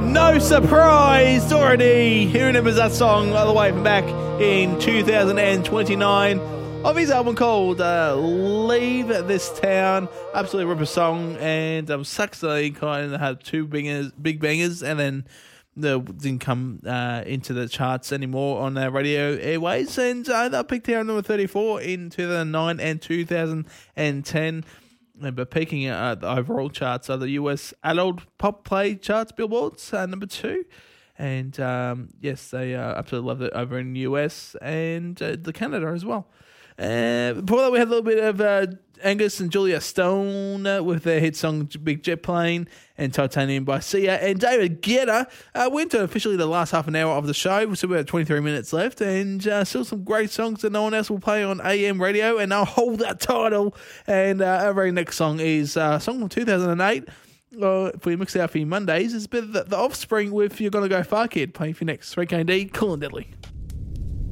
No surprise, Doherty. Who remembers that song all the way from back in 2029 of his album called Leave This Town. Absolutely ripper song, and sucks that they kind of had two big bangers, and then didn't come into the charts anymore on our radio airways, and they peaked here at number 34 in 2009 and 2010. But peaking at the overall charts are the US adult pop play charts, Billboard's number 2. And yes, they absolutely love it over in the US and the Canada as well. Before that, we had a little bit of Angus and Julia Stone with their hit song Big Jet Plane and Titanium by Sia. And David Guetta went to officially the last half an hour of the show. We've still got 23 minutes left, and still some great songs that no one else will play on AM radio, and I'll hold that title. And our very next song is a song from 2008. If we mix it out for you Mondays, it's a bit of the Offspring with You're Gonna Go Far Kid, playing for your next 3KD, Cool and Deadly.